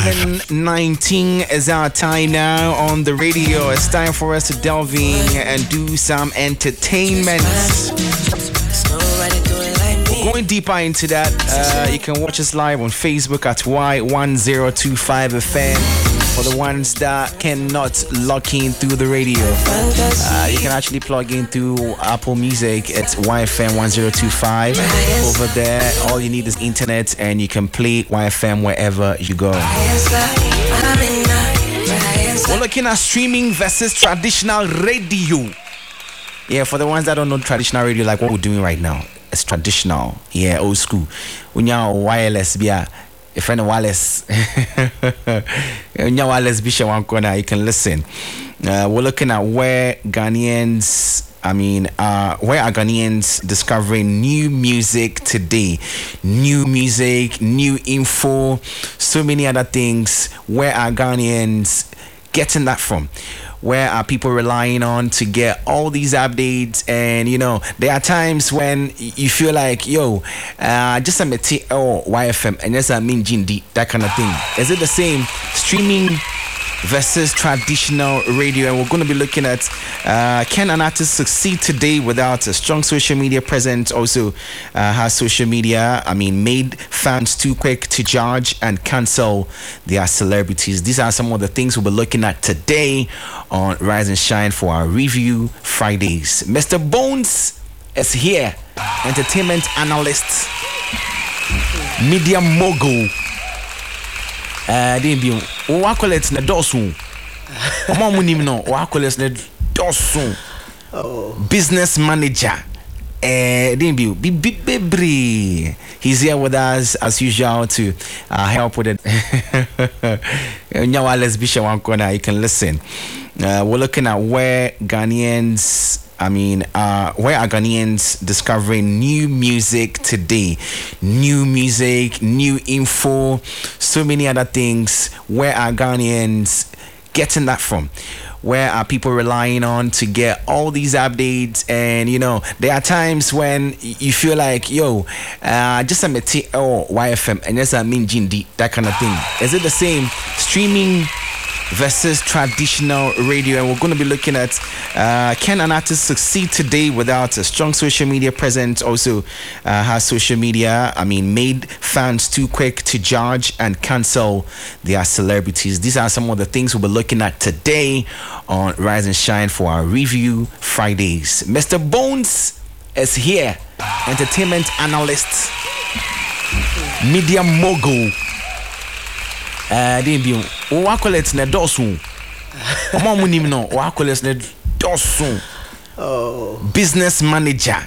11:19 is our time now on the radio. It's time for us to delve in and do some entertainment. Going deeper into that, you can watch us live on Facebook at Y1025FM. For the ones that cannot log in through the radio, you can actually plug in through Apple Music. It's YFM 1025. Over there, all you need is internet, and you can play YFM wherever you go. We're looking at streaming versus traditional radio. Yeah, for the ones that don't know traditional radio, like what we're doing right now. It's traditional, yeah, old school. When you're wireless, yeah, if any wireless, when you're wireless, be sure one corner you can listen. We're looking at where are Ghanaians discovering new music today? New music, new info, so many other things. Where are Ghanaians getting that from? Where are people relying on to get all these updates? And there are times when you feel like, just a meti or YFM and just a mean Jindi, that kind of thing. Is it the same? Streaming versus traditional radio, and we're going to be looking at can an artist succeed today without a strong social media presence? Also, has social media made fans too quick to judge and cancel their celebrities? These are some of the things we'll be looking at today on Rise and Shine for our Review Fridays. Mr. Bones is here, entertainment analyst, media mogul. Wakolet na dosun. Omamunim no wakolet na dosun. Business manager. He's here with us as usual to help with it. Let's be sure one corner you can listen. We're looking at where Ghanaians where are Ghanaians discovering new music today? New music, new info, so many other things. Where are Ghanaians getting that from? Where are people relying on to get all these updates? And there are times when you feel like, just a meti or YFM and just a mean Jindi, that kind of thing. Is it the same? Streaming versus traditional radio, and we're going to be looking at can an artist succeed today without a strong social media presence? Also, has social media made fans too quick to judge and cancel their celebrities? These are some of the things we'll be looking at today on Rise and Shine for our Review Fridays. Mr. Bones is here, entertainment analyst, media mogul. Wakolet na dosun. Omamunim no wakolet na dosun. Business manager.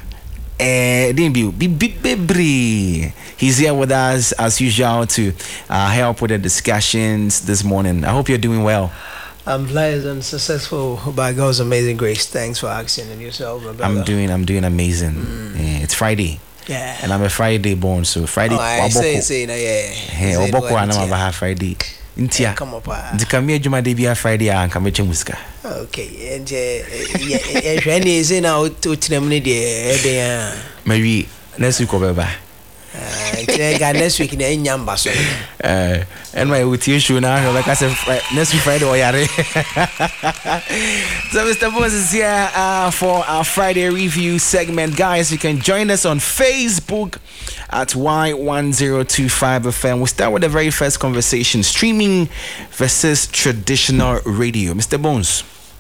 He's here with us as usual to help with the discussions this morning. I hope you're doing well. I'm blessed and successful by God's amazing grace. Thanks for asking. And yourself, my brother? I'm doing amazing. Yeah, it's Friday. Yeah. And I'm a Friday born, so Friday. I say, Hey, Oboko and I'm a Friday. Intia. Come up. The Camille Juma Debia Friday and Kamacha Muska. Okay, and when is in out to Trinity, Maybe next week over. Next week in Yambas. Anyway, with you, Shuna, like I said, next week Friday, So, Mr. Bones is here for our Friday review segment. Guys, you can join us on Facebook at Y1025FM. We'll start with the very first conversation, streaming versus traditional radio. Mr. Bones.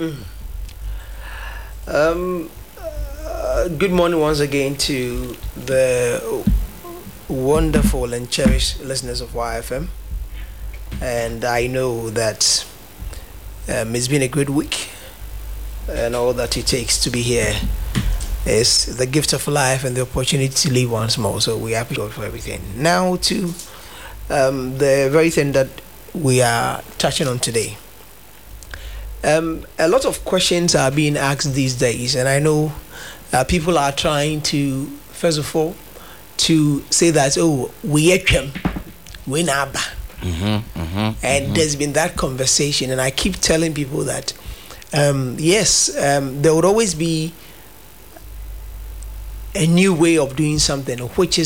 Good morning once again to the wonderful and cherished listeners of YFM, and I know that it's been a good week, and all that it takes to be here is the gift of life and the opportunity to live once more. So we appreciate God for everything. Now to the very thing that we are touching on today. A lot of questions are being asked these days, and I know people are trying to, first of all, to say that, we naba. And there's been that conversation, and I keep telling people that yes, there would always be a new way of doing something, which is